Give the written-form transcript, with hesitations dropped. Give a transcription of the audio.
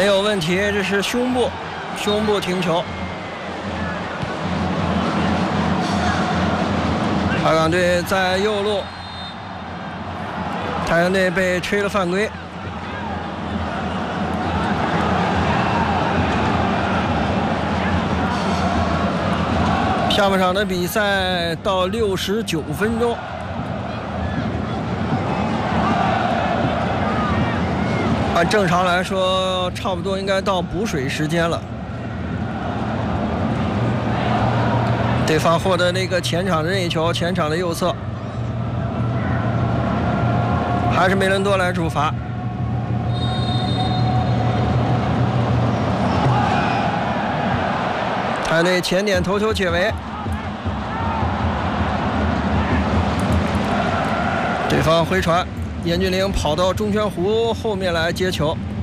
没有问题，这是胸部停球。海港队在右路，太阳队被吹了犯规。下半场的比赛到69分钟，按正常来说，差不多应该到补水时间了。对方获得那个前场的任意球，前场的右侧，还是梅伦多来主罚。太阳队前点头球解围，对方回传，严俊凌跑到中圈弧后面来接球。